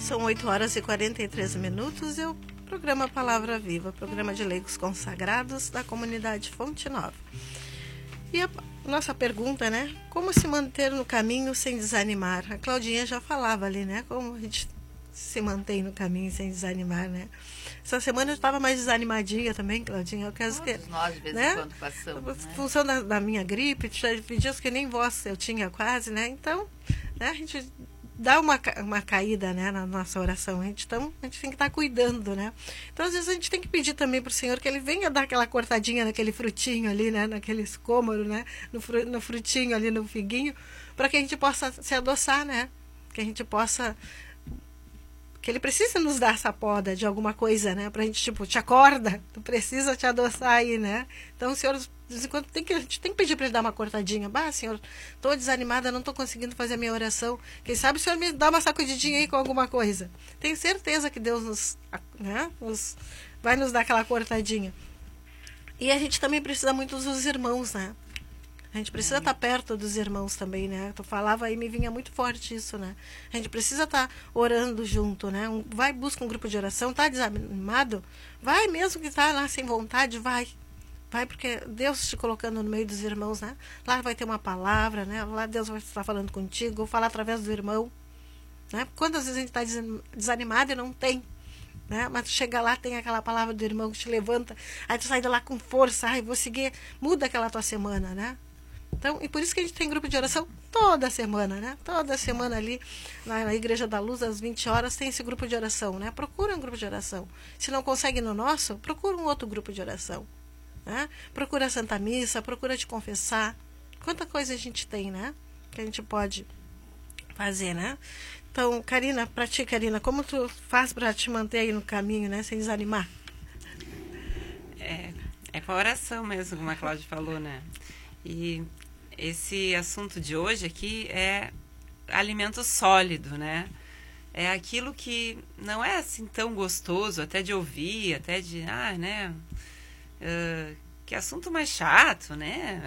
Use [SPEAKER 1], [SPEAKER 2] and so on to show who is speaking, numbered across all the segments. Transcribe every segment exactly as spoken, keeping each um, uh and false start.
[SPEAKER 1] São oito horas e quarenta e três minutos e o programa Palavra Viva, programa de leigos consagrados da comunidade Fonte Nova. E a nossa pergunta, né? Como se manter no caminho sem desanimar? A Claudinha já falava ali, né? Como a gente se mantém no caminho sem desanimar, né? Essa semana eu estava mais desanimadinha também, Claudinha. Eu quero
[SPEAKER 2] Todos
[SPEAKER 1] que,
[SPEAKER 2] nós, de vez
[SPEAKER 1] né?
[SPEAKER 2] em quando, passamos,
[SPEAKER 1] Em
[SPEAKER 2] né?
[SPEAKER 1] função da, da minha gripe, teve dias que nem voz eu tinha quase, né? Então, né, a gente dá uma, uma caída, né, na nossa oração. A gente, então, a gente tem que estar cuidando, né? Então, às vezes, a gente tem que pedir também para o Senhor que Ele venha dar aquela cortadinha naquele frutinho ali, né? Naquele escômoro, né? No, fru, no frutinho ali, no figuinho, para que a gente possa se adoçar, né? Que a gente possa... que Ele precisa nos dar essa poda de alguma coisa, né? Pra gente, tipo, te acorda, tu precisa te adoçar aí, né? Então, o Senhor, de vez em quando, tem que, a gente tem que pedir para Ele dar uma cortadinha. Bah, Senhor, tô desanimada, não tô conseguindo fazer a minha oração. Quem sabe o Senhor me dá uma sacudidinha aí com alguma coisa. Tenho certeza que Deus nos, né? nos vai nos dar aquela cortadinha. E a gente também precisa muito dos irmãos, né? A gente precisa estar perto dos irmãos também, né? Tu falava aí, me vinha muito forte isso, né? A gente precisa estar orando junto, né? Um, vai, busca um grupo de oração, tá desanimado? Vai mesmo que tá lá sem vontade, vai. Vai, porque Deus te colocando no meio dos irmãos, né? Lá vai ter uma palavra, né? Lá Deus vai estar falando contigo, ou falar através do irmão, né? Quantas vezes a gente está desanimado e não tem, né? Mas tu chega lá, tem aquela palavra do irmão que te levanta, aí tu sai de lá com força, ai, vou seguir, muda aquela tua semana, né? Então, e por isso que a gente tem grupo de oração toda semana, né? Toda semana ali, na, na Igreja da Luz, às vinte horas, tem esse grupo de oração, né? Procura um grupo de oração. Se não consegue no nosso, procura um outro grupo de oração, né? Procura a Santa Missa, procura te confessar. Quanta coisa a gente tem, né? Que a gente pode fazer, né? Então, Karina, pra ti, Karina, como tu faz para te manter aí no caminho, né? Sem desanimar?
[SPEAKER 3] É, é com a oração mesmo, como a Cláudia falou, né? E esse assunto de hoje aqui é alimento sólido, né? É aquilo que não é assim tão gostoso, até de ouvir, até de, ah, né? Uh, que assunto mais chato, né?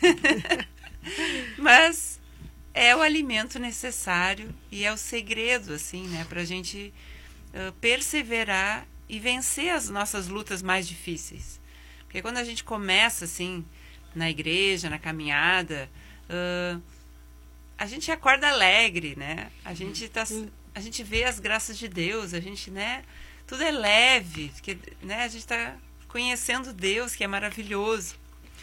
[SPEAKER 3] Mas é o alimento necessário e é o segredo, assim, né? Pra gente uh, perseverar e vencer as nossas lutas mais difíceis. Porque quando a gente começa, assim... na igreja, na caminhada, uh, a gente acorda alegre, né? A gente tá, a gente vê as graças de Deus, a gente, né? Tudo é leve, porque, né? A gente está conhecendo Deus, que é maravilhoso.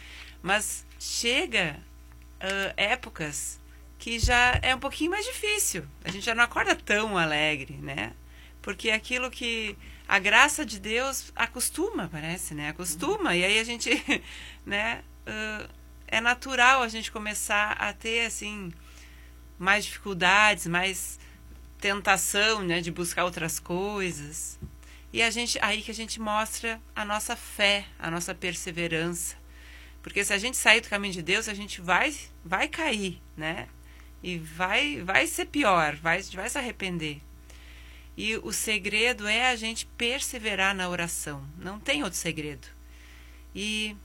[SPEAKER 3] Mas chega uh, épocas que já é um pouquinho mais difícil. A gente já não acorda tão alegre, né? Porque aquilo que a graça de Deus acostuma, parece, né? Acostuma, e aí a gente, né? Uh, é natural a gente começar a ter assim mais dificuldades, mais tentação, né, de buscar outras coisas, e a gente, aí que a gente mostra a nossa fé, a nossa perseverança, porque se a gente sair do caminho de Deus, a gente vai vai cair, né, e vai vai ser pior, vai vai se arrepender. E o segredo é a gente perseverar na oração, não tem outro segredo. E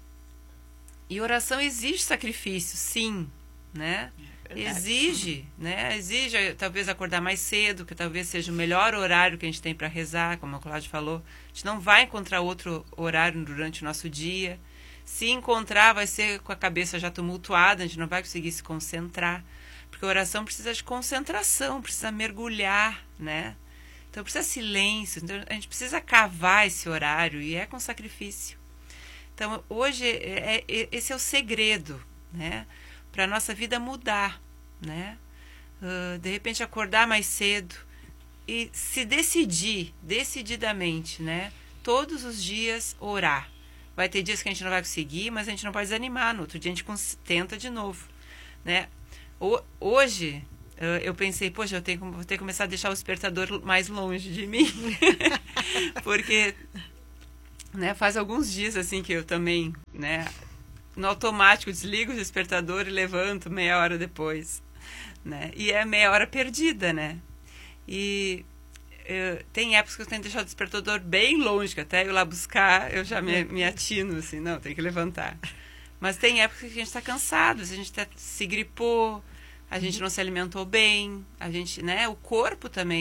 [SPEAKER 3] E oração exige sacrifício, sim, né? É exige, né? Exige talvez acordar mais cedo, que talvez seja o melhor horário que a gente tem para rezar, como a Cláudia falou. A gente não vai encontrar outro horário durante o nosso dia. Se encontrar, vai ser com a cabeça já tumultuada, a gente não vai conseguir se concentrar. Porque a oração precisa de concentração, precisa mergulhar, né? Então precisa silêncio, então a gente precisa cavar esse horário, e é com sacrifício. Então, hoje, é, é, esse é o segredo, né? Para a nossa vida mudar, né? Uh, de repente, acordar mais cedo e se decidir, decididamente, né? Todos os dias orar. Vai ter dias que a gente não vai conseguir, mas a gente não pode desanimar. No outro dia, a gente tenta de novo, né? O, hoje, uh, eu pensei, poxa, eu tenho, vou ter que começar a deixar o despertador mais longe de mim. Porque... né, faz alguns dias assim que eu também, né, no automático desligo o despertador e levanto meia hora depois, né, e é meia hora perdida, né, e eu, tem épocas que eu tenho que deixar o despertador bem longe, que até eu lá buscar eu já me, me atino assim, não, tem que levantar, mas tem épocas que a gente está cansado, a gente tá, se gripou, a gente não se alimentou bem, a gente, né, o corpo também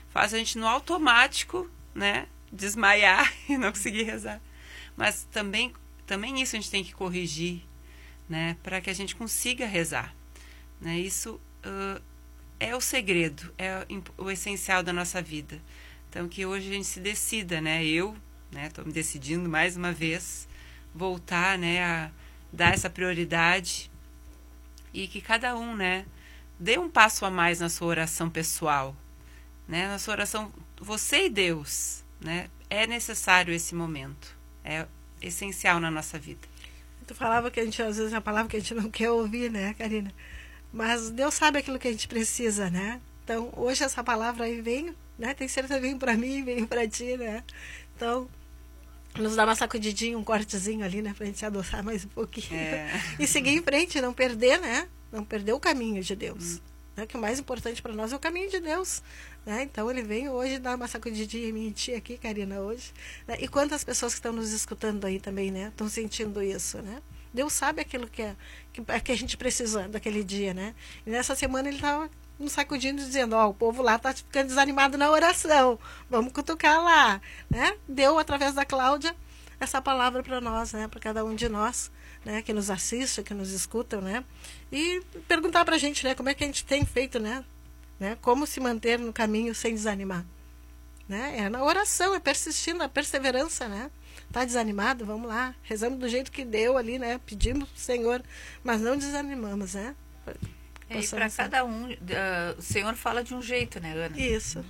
[SPEAKER 3] faz a gente no automático, né, desmaiar e não conseguir rezar. Mas também, também isso a gente tem que corrigir, né, para que a gente consiga rezar. Né? Isso uh, é o segredo, é o essencial da nossa vida. Então, que hoje a gente se decida, né? Eu, né, estou me decidindo mais uma vez voltar, né, a dar essa prioridade e que cada um, né, dê um passo a mais na sua oração pessoal, né? Na sua oração, você e Deus, né? É necessário esse momento, é essencial na nossa vida.
[SPEAKER 1] Tu falava que a gente, às vezes, é a palavra que a gente não quer ouvir, né, Karina? Mas Deus sabe aquilo que a gente precisa, né? Então, hoje essa palavra aí vem, né? Tem certeza, vem para mim, vem para ti, né? Então, nos dá uma sacudidinha, um cortezinho ali, né? Pra gente adoçar mais um pouquinho. É. E seguir em frente, não perder, né? Não perder o caminho de Deus. Hum. Né? Que o mais importante para nós é o caminho de Deus. Né? Então, ele vem hoje dar uma sacudidinha em mim e ti aqui, Karina, hoje. Né? E quantas pessoas que estão nos escutando aí também, né? Estão sentindo isso, né? Deus sabe aquilo que, é, que, que a gente precisa daquele dia, né? E nessa semana ele estava nos sacudindo, dizendo, ó, oh, o povo lá está ficando desanimado na oração, vamos cutucar lá, né? Deu, através da Cláudia, essa palavra para nós, né? Para cada um de nós, né? Que nos assiste, que nos escutam, né? E perguntar para a gente, né? Como é que a gente tem feito, né? né? Como se manter no caminho sem desanimar, né? É na oração, é persistindo, a perseverança, né? Tá desanimado? Vamos lá. Rezamos do jeito que deu ali, né? Pedimos pro Senhor, mas não desanimamos, né?
[SPEAKER 2] É, e para cada um, uh, o Senhor fala de um jeito, né, Ana?
[SPEAKER 1] Isso.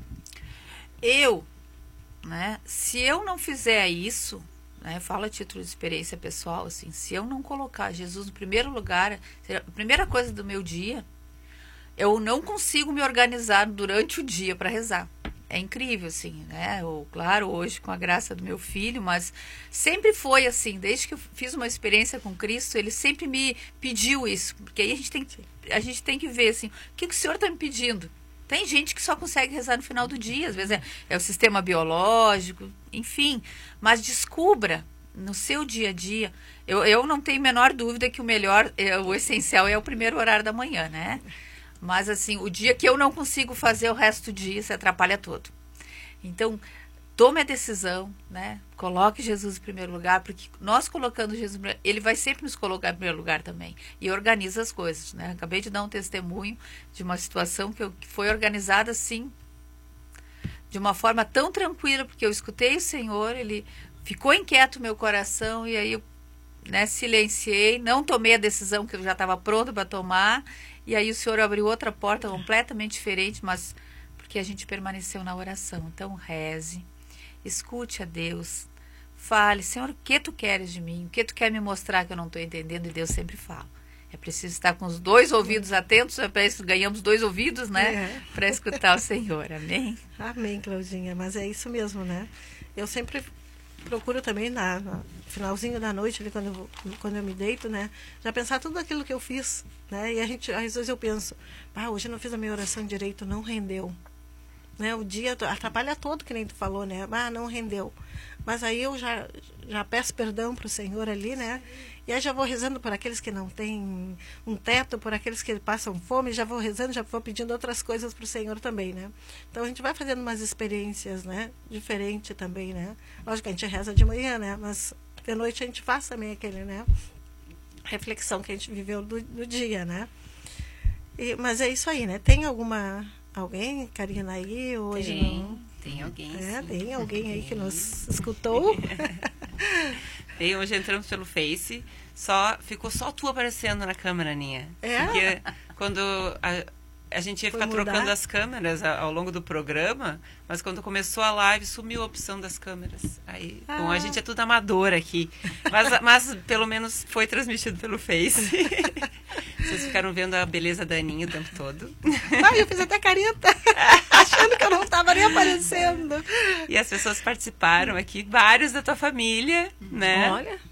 [SPEAKER 2] Eu, né? Se eu não fizer isso, né? Falo a título de experiência pessoal, assim, se eu não colocar Jesus no primeiro lugar, a primeira coisa do meu dia, eu não consigo me organizar durante o dia para rezar. É incrível, assim, né? Ou, claro, hoje com a graça do meu filho, mas sempre foi assim, desde que eu fiz uma experiência com Cristo, ele sempre me pediu isso, porque aí a gente tem, a gente tem que ver, assim, o que, que o Senhor está me pedindo? Tem gente que só consegue rezar no final do dia, às vezes é, é o sistema biológico, enfim, mas descubra no seu dia a dia. Eu, eu não tenho a menor dúvida que o melhor, é, o essencial é o primeiro horário da manhã, né? Mas, assim, o dia que eu não consigo fazer, o resto do dia se atrapalha todo. Então, tome a decisão, né? Coloque Jesus em primeiro lugar, porque nós colocando Jesus em primeiro lugar, ele vai sempre nos colocar em primeiro lugar também. E organiza as coisas, né? Acabei de dar um testemunho de uma situação que, eu, que foi organizada, assim, de uma forma tão tranquila, porque eu escutei o Senhor, ele ficou inquieto o meu coração, e aí eu, né, silenciei, não tomei a decisão que eu já estava pronta para tomar. E aí o Senhor abriu outra porta completamente diferente, mas porque a gente permaneceu na oração. Então reze, escute a Deus, fale, Senhor, o que tu queres de mim? O que tu quer me mostrar que eu não estou entendendo? E Deus sempre fala. É preciso estar com os dois ouvidos atentos, é para isso ganhamos dois ouvidos, né? É. Para escutar o Senhor. Amém?
[SPEAKER 1] Amém, Claudinha, mas é isso mesmo, né? Eu sempre procuro também, na, no finalzinho da noite, ali, quando, eu, quando eu me deito, né, já pensar tudo aquilo que eu fiz, né, e a gente, às vezes eu penso, ah, hoje eu não fiz a minha oração direito, não rendeu, né, o dia atrapalha todo, que nem tu falou, né, ah, não rendeu, mas aí eu já, já peço perdão para o Senhor ali, né, e aí já vou rezando por aqueles que não têm um teto, por aqueles que passam fome, já vou rezando, já vou pedindo outras coisas para o Senhor também, né. Então a gente vai fazendo umas experiências, né, diferentes também, né. Lógico que a gente reza de manhã, né, mas de noite a gente faz também aquele, né, reflexão que a gente viveu do, do dia, né. E, mas é isso aí, né. Tem alguma, alguém, Karina, aí hoje?
[SPEAKER 3] Tem,
[SPEAKER 1] não?
[SPEAKER 3] tem alguém.
[SPEAKER 1] É, tem alguém aí que nos escutou.
[SPEAKER 3] E hoje entramos pelo Face, só, ficou só tu aparecendo na câmera, Aninha.
[SPEAKER 1] É?
[SPEAKER 3] Porque quando a, a gente ia ficar trocando as câmeras ao longo do programa, mas quando começou a live, sumiu a opção das câmeras. Aí, ah. Bom, a gente é tudo amador aqui, mas, mas pelo menos foi transmitido pelo Face. Vocês ficaram vendo a beleza da Aninha o tempo todo.
[SPEAKER 1] Ah, eu fiz até careta, achando que eu não estava nem aparecendo.
[SPEAKER 3] E as pessoas participaram aqui, vários da tua família, né?
[SPEAKER 1] Olha.